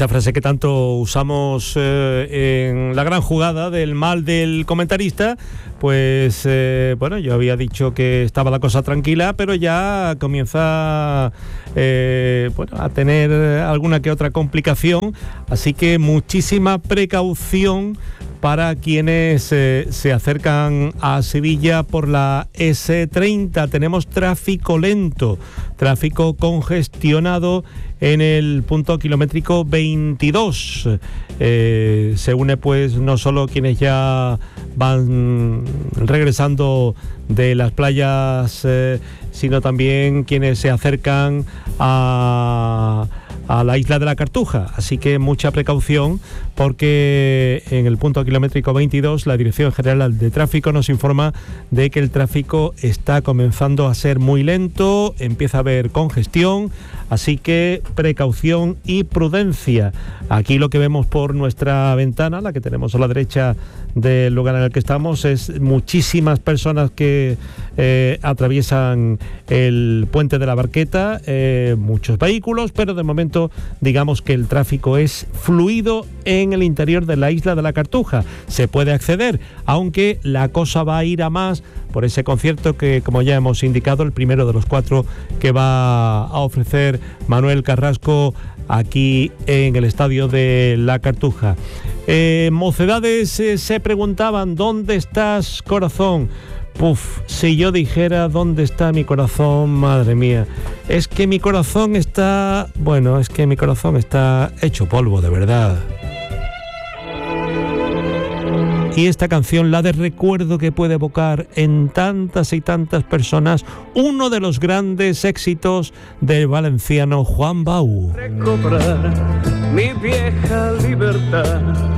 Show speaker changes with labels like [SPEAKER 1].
[SPEAKER 1] Esa frase que tanto usamos en la gran jugada del mal del comentarista, pues bueno, yo había dicho que estaba la cosa tranquila, pero ya comienza bueno, a tener alguna que otra complicación, así que muchísima precaución para quienes se acercan a Sevilla por la S30. Tenemos tráfico lento, tráfico congestionado en el punto kilométrico 22. Se une pues no solo quienes ya van regresando de las playas, sino también quienes se acercan a la isla de la Cartuja, así que mucha precaución porque en el punto kilométrico 22 la Dirección General de Tráfico nos informa de que el tráfico está comenzando a ser muy lento, empieza a haber congestión, así que precaución y prudencia. Aquí lo que vemos por nuestra ventana, la que tenemos a la derecha del lugar en el que estamos, es muchísimas personas que atraviesan el puente de la Barqueta, muchos vehículos, pero de momento digamos que el tráfico es fluido en el interior de la isla de la Cartuja. Se puede acceder, aunque la cosa va a ir a más por ese concierto que, como ya hemos indicado, el primero de los 4 que va a ofrecer Manuel Carrasco aquí en el estadio de la Cartuja. Mocedades se preguntaban: ¿dónde estás, corazón? Si yo dijera dónde está mi corazón, madre mía, es que mi corazón está, bueno, es que mi corazón está hecho polvo, de verdad. Y esta canción, la de recuerdo que puede evocar en tantas y tantas personas uno de los grandes éxitos del valenciano Juan Bau.
[SPEAKER 2] Recobrar mi vieja libertad,